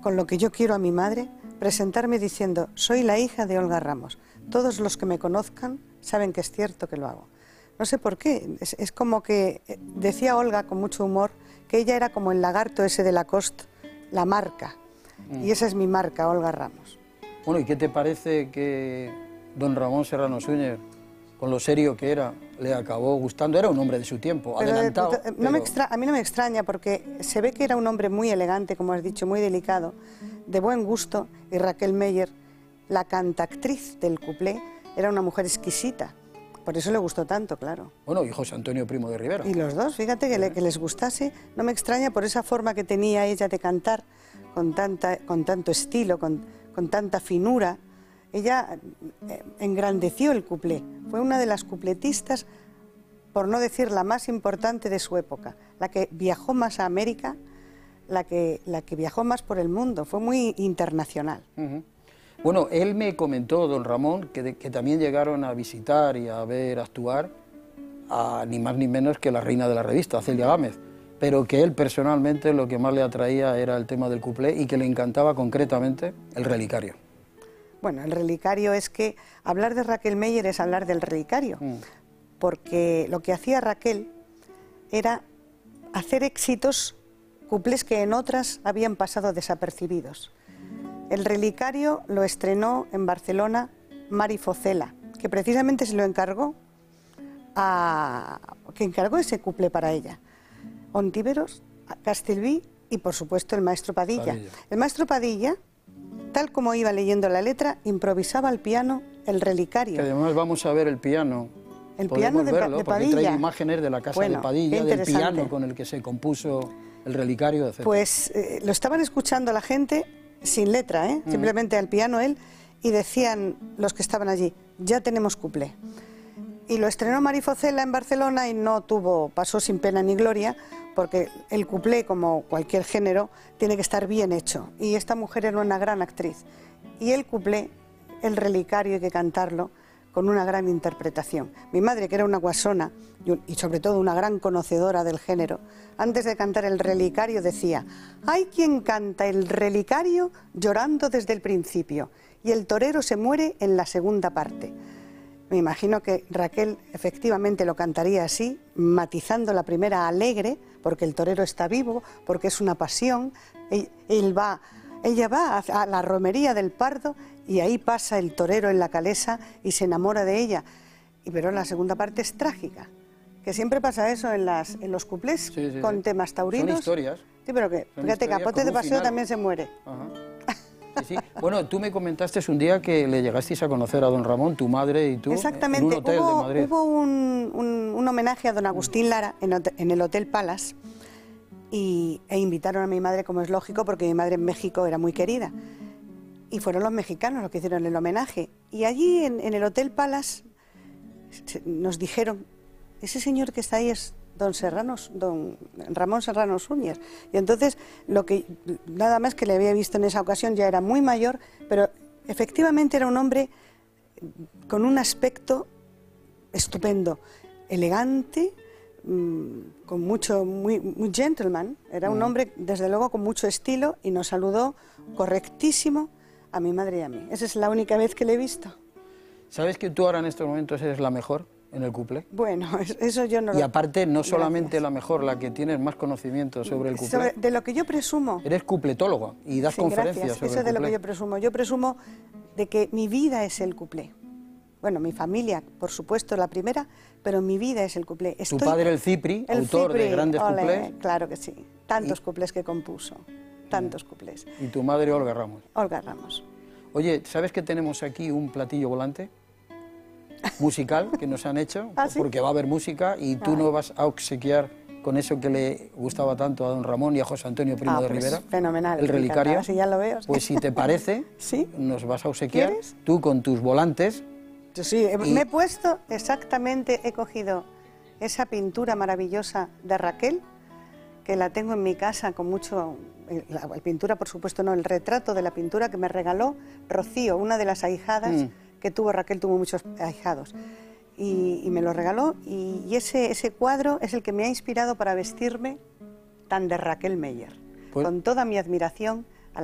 con lo que yo quiero a mi madre, presentarme diciendo, soy la hija de Olga Ramos. Todos los que me conozcan saben que es cierto que lo hago. No sé por qué, es como que decía Olga con mucho humor que ella era como el lagarto ese de Lacoste, la marca. Y esa es mi marca, Olga Ramos. Bueno, ¿y qué te parece que don Ramón Serrano Suñer, con lo serio que era, le acabó gustando? Era un hombre de su tiempo, adelantado. A mí no me extraña porque se ve que era un hombre muy elegante, como has dicho, muy delicado, de buen gusto, y Raquel Meyer, la cantactriz del cuplé, era una mujer exquisita. Por eso le gustó tanto, claro. Bueno, y José Antonio Primo de Rivera. Y los dos, fíjate, que les gustase. No me extraña por esa forma que tenía ella de cantar, con tanto estilo, con tanta finura. Ella engrandeció el cuplé. Fue una de las cupletistas, por no decir la más importante de su época. La que viajó más a América, la que viajó más por el mundo. Fue muy internacional. Bueno, él me comentó, don Ramón, que también llegaron a visitar y a ver actuar a ni más ni menos que la reina de la revista, Celia Gámez, pero que él personalmente lo que más le atraía era el tema del cuplé y que le encantaba concretamente el relicario. Bueno, el relicario es que hablar de Raquel Meyer es hablar del relicario, porque lo que hacía Raquel era hacer éxitos, cuplés que en otras habían pasado desapercibidos. El relicario lo estrenó en Barcelona Mari Focela, que precisamente se lo encargó ese cuplé para ella. Ontiveros, Castelví y por supuesto el maestro Padilla. El maestro Padilla, tal como iba leyendo la letra, improvisaba al piano el relicario. Que además vamos a ver el piano. El piano de Padilla. Porque trae imágenes de la casa de Padilla, del piano con el que se compuso el relicario, etc. Pues lo estaban escuchando la gente sin letra, simplemente al piano él, y decían los que estaban allí, ya tenemos cuplé. Y lo estrenó Mari Focela en Barcelona y pasó sin pena ni gloria, porque el cuplé, como cualquier género, tiene que estar bien hecho. Y esta mujer era una gran actriz. Y el cuplé, el relicario, hay que cantarlo con una gran interpretación. Mi madre, que era una guasona y sobre todo una gran conocedora del género, antes de cantar el relicario decía, hay quien canta el relicario llorando desde el principio y el torero se muere en la segunda parte. Me imagino que Raquel efectivamente lo cantaría así, matizando la primera alegre, porque el torero está vivo, porque es una pasión. Ella va a la romería del Pardo y ahí pasa el torero en la calesa y se enamora de ella. Pero la segunda parte es trágica, que siempre pasa eso en los cuplés con temas taurinos. Son historias. Sí, pero que, fíjate, Capote de Paseo también se muere. Ajá. Sí. Bueno, tú me comentaste un día que le llegasteis a conocer a don Ramón, tu madre y tú, exactamente, en un hotel de Madrid. Hubo un homenaje a don Agustín Lara en el Hotel Palace e invitaron a mi madre, como es lógico, porque mi madre en México era muy querida. Y fueron los mexicanos los que hicieron el homenaje. Y allí en el Hotel Palace nos dijeron, ese señor que está ahí es don Ramón Serrano Suñer. Y entonces, nada más que le había visto en esa ocasión, ya era muy mayor, pero efectivamente era un hombre con un aspecto estupendo, elegante, con muy gentleman. Era un hombre, desde luego, con mucho estilo y nos saludó correctísimo a mi madre y a mí. Esa es la única vez que le he visto. ¿Sabes que tú ahora en estos momentos eres la mejor en el cuplé? Bueno, eso yo no lo... Y aparte, no solamente la mejor, la que tienes más conocimiento sobre el cuplé. De lo que yo presumo. Eres cupletóloga y das conferencias sobre el cuplé. Eso es de lo que yo presumo. Yo presumo de que mi vida es el cuplé. Bueno, mi familia, por supuesto, la primera, pero mi vida es el cuplé. Tu padre, el Cipri, autor de grandes cuplés. Claro que sí. Tantos cuplés que compuso. Tantos cuplés. Y tu madre, Olga Ramos. Olga Ramos. Oye, ¿sabes que tenemos aquí un platillo volante musical que nos han hecho? ¿Ah, sí? Porque va a haber música y tú nos vas a obsequiar con eso que le gustaba tanto a don Ramón y a José Antonio Primo de Rivera. Fenomenal. El relicario. Si ya lo veo. Pues si te parece, ¿sí? Nos vas a obsequiar. ¿Quieres? Tú con tus volantes. Sí, me he puesto exactamente, he cogido esa pintura maravillosa de Raquel, que la tengo en mi casa con mucho... La pintura, por supuesto, no, el retrato de la pintura que me regaló Rocío, una de las ahijadas que tuvo Raquel, tuvo muchos ahijados. Y me lo regaló, y ese cuadro es el que me ha inspirado para vestirme tan de Raquel Meyer, con toda mi admiración